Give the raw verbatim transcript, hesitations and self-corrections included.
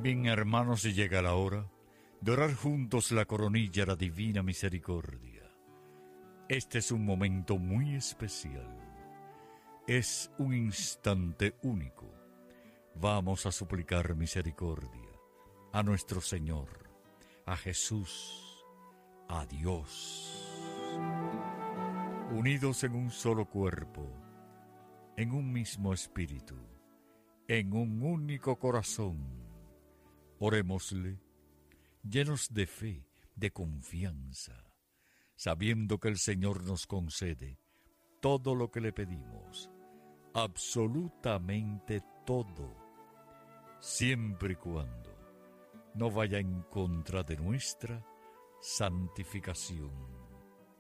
Bien, hermanos, y llega la hora de orar juntos la coronilla a la divina misericordia. Este es un momento muy especial. Es un instante único. Vamos a suplicar misericordia a nuestro Señor, a Jesús, a Dios. Unidos en un solo cuerpo, en un mismo espíritu, en un único corazón, orémosle, llenos de fe, de confianza, sabiendo que el Señor nos concede todo lo que le pedimos, absolutamente todo, siempre y cuando no vaya en contra de nuestra santificación.